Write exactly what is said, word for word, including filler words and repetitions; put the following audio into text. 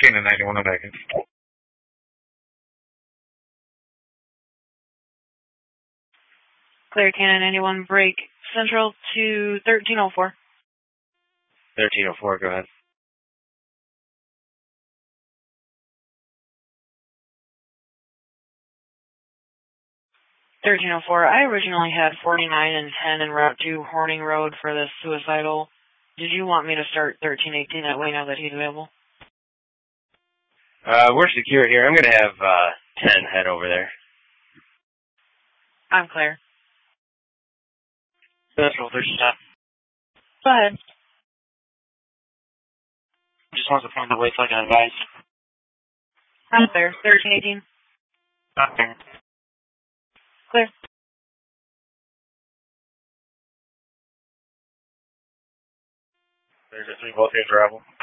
Cannon ninety-one, I'm back in. Clear Cannon ninety-one, break Central to thirteen oh four. thirteen oh four, go ahead. thirteen oh four, I originally had forty-nine and ten en route to Horning Road for this suicidal. Did you want me to start thirteen eighteen that way now that he's available? Uh, we're secure here. I'm going to have uh, ten head over there. I'm clear. Central, thirteen stop. Go ahead. Just wants to find the way so I can advise. I'm clear. thirteen eighteen. Okay. Clear. There's a three voltage arrival.